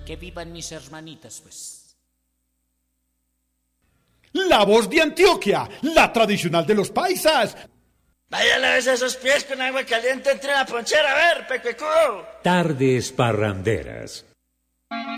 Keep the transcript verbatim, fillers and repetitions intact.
que vivan mis hermanitas, pues. La voz de Antioquia, la tradicional de los paisas. Vaya a lavarse esos pies con agua caliente entre la ponchera, a ver, pecuecudo. Tardes parranderas.